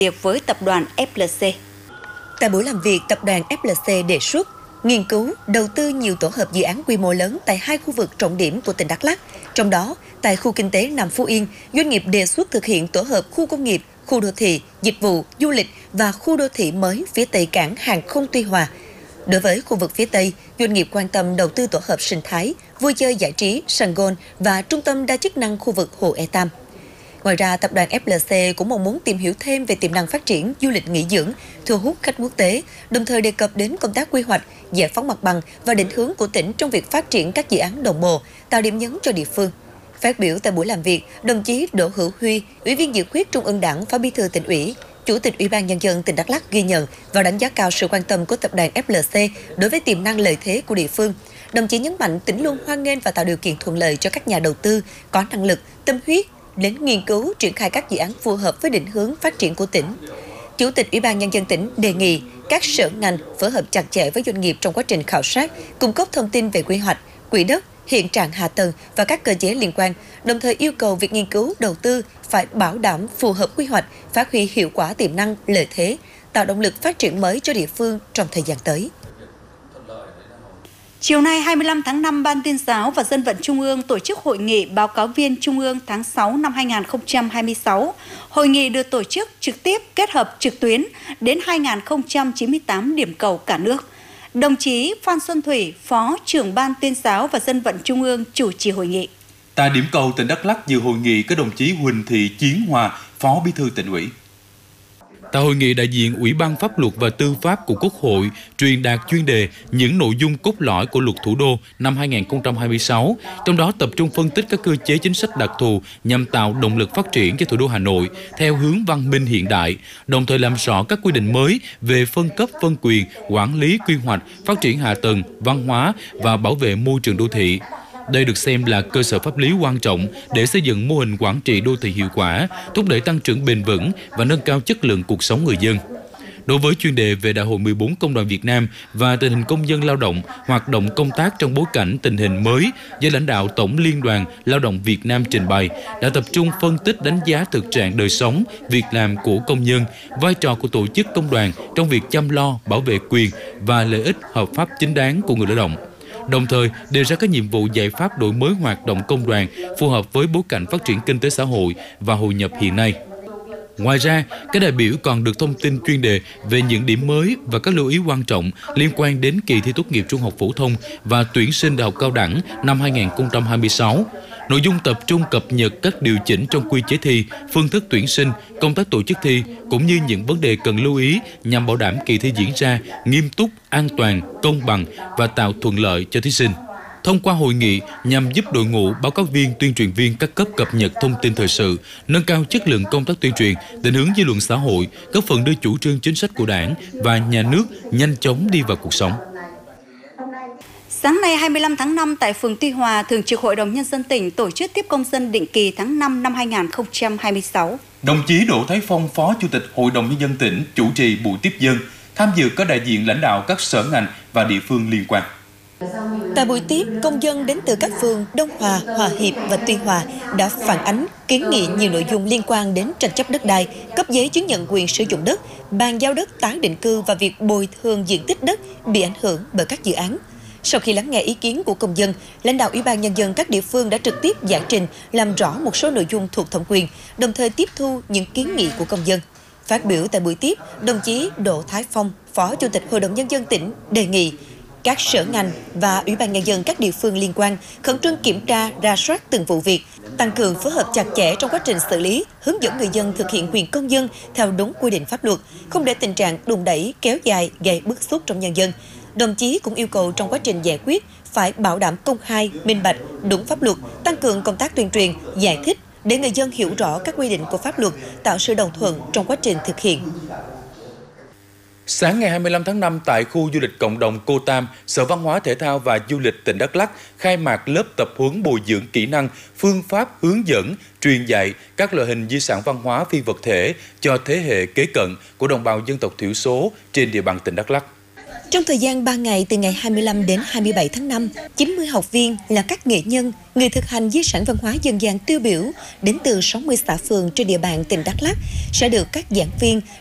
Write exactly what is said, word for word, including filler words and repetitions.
việc với tập đoàn ép lờ xê. Tại buổi làm việc, tập đoàn ép lờ xê đề xuất nghiên cứu đầu tư nhiều tổ hợp dự án quy mô lớn tại hai khu vực trọng điểm của tỉnh Đắk Lắk. Trong đó, tại khu kinh tế Nam Phú Yên, doanh nghiệp đề xuất thực hiện tổ hợp khu công nghiệp, khu đô thị, dịch vụ, du lịch và khu đô thị mới phía Tây cảng hàng không Tuy Hòa. Đối với khu vực phía Tây, doanh nghiệp quan tâm đầu tư tổ hợp sinh thái, vui chơi giải trí, sân golf và trung tâm đa chức năng khu vực Hồ E Tam. Ngoài ra, tập đoàn ép lờ xê cũng mong muốn tìm hiểu thêm về tiềm năng phát triển du lịch nghỉ dưỡng, thu hút khách quốc tế, đồng thời đề cập đến công tác quy hoạch, giải phóng mặt bằng và định hướng của tỉnh trong việc phát triển các dự án đồng bộ, tạo điểm nhấn cho địa phương. Phát biểu tại buổi làm việc, đồng chí Đỗ Hữu Huy, Ủy viên Dự khuyết Trung ương Đảng, Phó Bí thư Tỉnh ủy, Chủ tịch Ủy ban Nhân dân tỉnh Đắk Lắk ghi nhận và đánh giá cao sự quan tâm của tập đoàn ép lờ xê đối với tiềm năng lợi thế của địa phương. Đồng chí nhấn mạnh tỉnh luôn hoan nghênh và tạo điều kiện thuận lợi cho các nhà đầu tư có năng lực, tâm huyết đến nghiên cứu triển khai các dự án phù hợp với định hướng phát triển của tỉnh. Chủ tịch Ủy ban Nhân dân tỉnh đề nghị các sở ngành phối hợp chặt chẽ với doanh nghiệp trong quá trình khảo sát, cung cấp thông tin về quy hoạch, quỹ đất, hiện trạng hạ tầng và các cơ chế liên quan, đồng thời yêu cầu việc nghiên cứu đầu tư phải bảo đảm phù hợp quy hoạch, phát huy hiệu quả tiềm năng, lợi thế, tạo động lực phát triển mới cho địa phương trong thời gian tới. Chiều nay hai mươi lăm tháng năm, Ban Tuyên giáo và Dân vận Trung ương tổ chức hội nghị báo cáo viên Trung ương tháng sáu năm hai nghìn không trăm hai mươi sáu. Hội nghị được tổ chức trực tiếp kết hợp trực tuyến đến hai nghìn không trăm chín mươi tám điểm cầu cả nước. Đồng chí Phan Xuân Thủy, Phó trưởng Ban Tuyên giáo và Dân vận Trung ương chủ trì hội nghị. Tại điểm cầu tỉnh Đắk Lắk, dự hội nghị có đồng chí Huỳnh Thị Chiến Hòa, Phó Bí thư Tỉnh ủy. Tại hội nghị, đại diện Ủy ban Pháp luật và Tư pháp của Quốc hội truyền đạt chuyên đề những nội dung cốt lõi của Luật Thủ đô năm hai nghìn không trăm hai mươi sáu, trong đó tập trung phân tích các cơ chế chính sách đặc thù nhằm tạo động lực phát triển cho thủ đô Hà Nội theo hướng văn minh hiện đại, đồng thời làm rõ các quy định mới về phân cấp phân quyền, quản lý quy hoạch, phát triển hạ tầng, văn hóa và bảo vệ môi trường đô thị. Đây được xem là cơ sở pháp lý quan trọng để xây dựng mô hình quản trị đô thị hiệu quả, thúc đẩy tăng trưởng bền vững và nâng cao chất lượng cuộc sống người dân. Đối với chuyên đề về Đại hội mười bốn Công đoàn Việt Nam và tình hình công nhân lao động, hoạt động công tác trong bối cảnh tình hình mới do lãnh đạo Tổng Liên đoàn Lao động Việt Nam trình bày, đã tập trung phân tích đánh giá thực trạng đời sống, việc làm của công nhân, vai trò của tổ chức công đoàn trong việc chăm lo, bảo vệ quyền và lợi ích hợp pháp chính đáng của người lao động. Đồng thời, đề ra các nhiệm vụ giải pháp đổi mới hoạt động công đoàn phù hợp với bối cảnh phát triển kinh tế xã hội và hội nhập hiện nay. Ngoài ra, các đại biểu còn được thông tin chuyên đề về những điểm mới và các lưu ý quan trọng liên quan đến kỳ thi tốt nghiệp trung học phổ thông và tuyển sinh đại học cao đẳng năm hai nghìn không trăm hai mươi sáu. Nội dung tập trung cập nhật các điều chỉnh trong quy chế thi, phương thức tuyển sinh, công tác tổ chức thi, cũng như những vấn đề cần lưu ý nhằm bảo đảm kỳ thi diễn ra nghiêm túc, an toàn, công bằng và tạo thuận lợi cho thí sinh. Thông qua hội nghị nhằm giúp đội ngũ báo cáo viên, tuyên truyền viên các cấp cập nhật thông tin thời sự, nâng cao chất lượng công tác tuyên truyền, định hướng dư luận xã hội, góp phần đưa chủ trương chính sách của Đảng và Nhà nước nhanh chóng đi vào cuộc sống. Sáng nay hai mươi lăm tháng năm, tại phường Tuy Hòa, Thường trực Hội đồng Nhân dân tỉnh tổ chức tiếp công dân định kỳ tháng năm năm hai nghìn không trăm hai mươi sáu. Đồng chí Đỗ Thái Phong, Phó Chủ tịch Hội đồng Nhân dân tỉnh chủ trì buổi tiếp dân, tham dự có đại diện lãnh đạo các sở ngành và địa phương liên quan. Tại buổi tiếp, công dân đến từ các phường Đông Hòa, Hòa Hiệp và Tuy Hòa đã phản ánh, kiến nghị nhiều nội dung liên quan đến tranh chấp đất đai, cấp giấy chứng nhận quyền sử dụng đất, bàn giao đất tái định cư và việc bồi thường diện tích đất bị ảnh hưởng bởi các dự án. Sau khi lắng nghe ý kiến của công dân, lãnh đạo Ủy ban Nhân dân các địa phương đã trực tiếp giải trình, làm rõ một số nội dung thuộc thẩm quyền, đồng thời tiếp thu những kiến nghị của công dân. Phát biểu tại buổi tiếp, đồng chí Đỗ Thái Phong, Phó Chủ tịch Hội đồng Nhân dân tỉnh đề nghị các sở ngành và Ủy ban Nhân dân các địa phương liên quan khẩn trương kiểm tra, rà soát từng vụ việc, tăng cường phối hợp chặt chẽ trong quá trình xử lý, hướng dẫn người dân thực hiện quyền công dân theo đúng quy định pháp luật, không để tình trạng đùn đẩy, kéo dài, gây bức xúc trong nhân dân. Đồng chí cũng yêu cầu trong quá trình giải quyết phải bảo đảm công khai, minh bạch, đúng pháp luật, tăng cường công tác tuyên truyền, giải thích để người dân hiểu rõ các quy định của pháp luật, tạo sự đồng thuận trong quá trình thực hiện. Sáng ngày hai mươi lăm tháng năm, tại khu du lịch cộng đồng Cô Tam, Sở Văn hóa Thể thao và Du lịch tỉnh Đắk Lắk khai mạc lớp tập huấn bồi dưỡng kỹ năng, phương pháp hướng dẫn, truyền dạy các loại hình di sản văn hóa phi vật thể cho thế hệ kế cận của đồng bào dân tộc thiểu số trên địa bàn tỉnh Đắk Lắk. Trong thời gian ba ngày từ ngày hai mươi lăm đến hai mươi bảy tháng năm, chín mươi học viên là các nghệ nhân, người thực hành di sản văn hóa dân gian tiêu biểu đến từ sáu mươi xã phường trên địa bàn tỉnh Đắk Lắk sẽ được các giảng viên